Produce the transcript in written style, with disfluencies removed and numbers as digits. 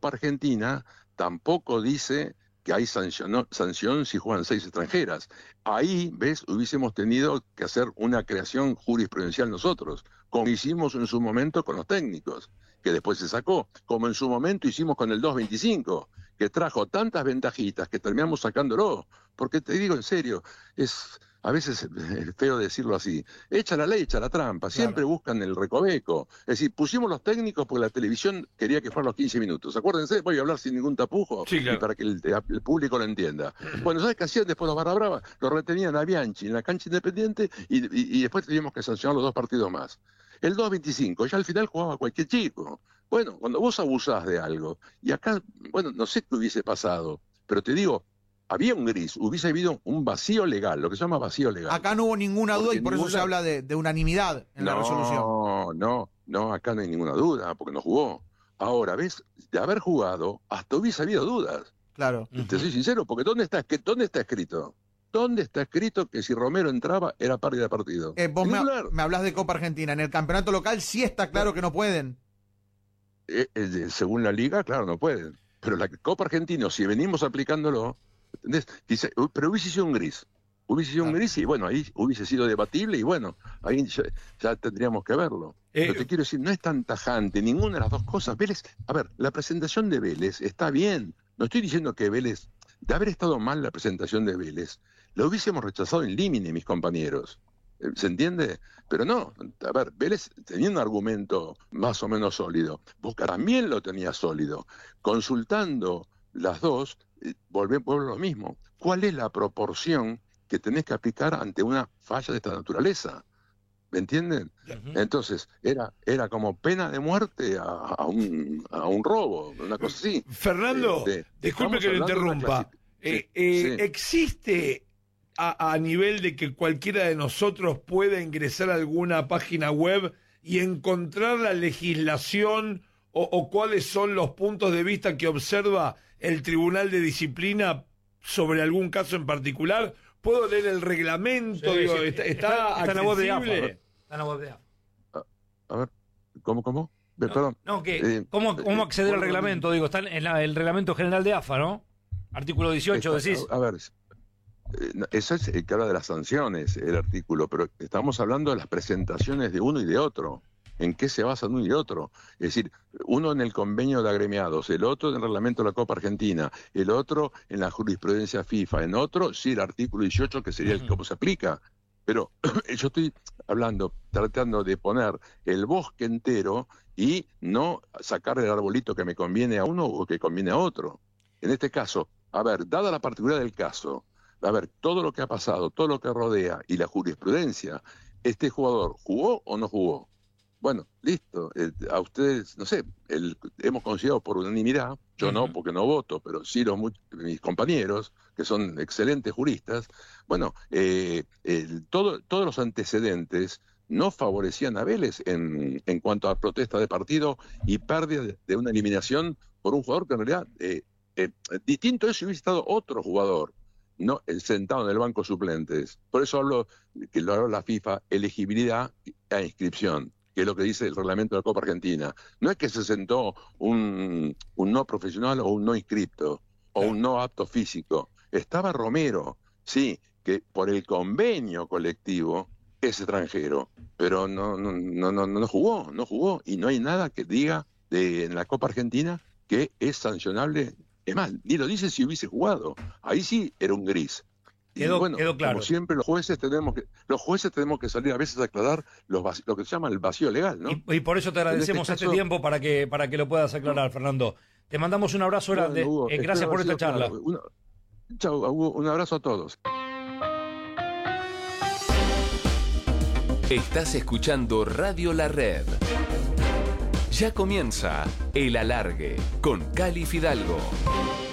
Copa Argentina tampoco dice que hay sanción si juegan 6 extranjeras. Ahí, ¿ves? Hubiésemos tenido que hacer una creación jurisprudencial nosotros, como hicimos en su momento con los técnicos, que después se sacó, como en su momento hicimos con el 225, que trajo tantas ventajitas que terminamos sacándolo. Porque te digo en serio, a veces es feo decirlo así, echa la ley, echa la trampa, siempre buscan el recoveco. Es decir, pusimos los técnicos porque la televisión quería que fueran los 15 minutos. Acuérdense, voy a hablar sin ningún tapujo, sí, claro, y para que el público lo entienda. Bueno, ¿sabes qué hacían después los barra brava? Lo retenían a Bianchi en la cancha Independiente y después teníamos que sancionar los 2 partidos más. El 2-25, ya al final jugaba cualquier chico. Bueno, cuando vos abusás de algo, y acá, bueno, no sé qué hubiese pasado, pero te digo, había un gris, hubiese habido un vacío legal, lo que se llama vacío legal. Acá no hubo ninguna duda y por eso se habla de unanimidad en la resolución. No, acá no hay ninguna duda, porque no jugó. Ahora, ¿ves? De haber jugado, hasta hubiese habido dudas. Claro. Te soy sincero, porque ¿dónde está escrito? ¿Dónde está escrito que si Romero entraba era pérdida de partido? Vos me hablás de Copa Argentina. En el campeonato local sí está claro que no pueden. Según la liga, claro, no pueden. Pero la Copa Argentina, si venimos aplicándolo, ¿entendés? Dice, pero hubiese sido un gris. Hubiese sido un gris y bueno, ahí hubiese sido debatible y bueno, ahí ya tendríamos que verlo. Pero te quiero decir, no es tan tajante ninguna de las dos cosas. Vélez, a ver, la presentación de Vélez está bien. No estoy diciendo que Vélez, de haber estado mal la presentación de Vélez, lo hubiésemos rechazado en límite, mis compañeros. ¿Se entiende? Pero no, a ver, Vélez tenía un argumento más o menos sólido. Boca también lo tenía sólido. Consultando las dos, volvemos a lo mismo. ¿Cuál es la proporción que tenés que aplicar ante una falla de esta naturaleza? ¿Me entienden? Entonces, era como pena de muerte a un robo, una cosa así. Fernando, disculpe que lo interrumpa. Sí. ¿Existe a nivel de que cualquiera de nosotros pueda ingresar a alguna página web y encontrar la legislación o cuáles son los puntos de vista que observa el Tribunal de Disciplina sobre algún caso en particular? ¿Puedo leer el reglamento? Sí, Digo, sí. ¿Está en la web de AFA. accesible? Está en la web de AFA. A ver, ¿cómo? Perdón. No, ¿cómo acceder al reglamento? Digo, está en el reglamento general de AFA, ¿no? Artículo 18, decís. A ver, eso es el que habla de las sanciones, el artículo, pero estamos hablando de las presentaciones de uno y de otro. ¿En qué se basan uno y otro? Es decir, uno en el convenio de agremiados, el otro en el reglamento de la Copa Argentina, el otro en la jurisprudencia FIFA, en otro, sí, el artículo 18, que sería el que se aplica. Pero yo estoy tratando de poner el bosque entero y no sacar el arbolito que me conviene a uno o que conviene a otro. En este caso, a ver, dada la particularidad del caso, a ver, todo lo que ha pasado, todo lo que rodea y la jurisprudencia, ¿este jugador jugó o no jugó? Bueno, listo. A ustedes, no sé, hemos considerado por unanimidad, yo no, porque no voto, pero sí mis compañeros, que son excelentes juristas, bueno, todos los antecedentes no favorecían a Vélez en cuanto a protesta de partido y pérdida de una eliminación por un jugador que en realidad, distinto es si hubiese estado otro jugador, no sentado en el banco de suplentes. Por eso hablo, que lo habla la FIFA, elegibilidad a inscripción, que es lo que dice el reglamento de la Copa Argentina. No es que se sentó un no profesional o un no inscripto, o un no apto físico. Estaba Romero, sí, que por el convenio colectivo es extranjero, pero no jugó, y no hay nada que diga en la Copa Argentina que es sancionable. Es más, ni lo dice si hubiese jugado. Ahí sí era un gris. Quedó claro. Como siempre, los jueces tenemos que salir a veces a aclarar lo que se llama el vacío legal, ¿no? Y por eso te agradecemos este tiempo para que lo puedas aclarar, Fernando. Te mandamos un abrazo grande. Hugo, Gracias por esta charla. Chau, Hugo, un abrazo a todos. Estás escuchando Radio La Red. Ya comienza El Alargue con Cali Fidalgo.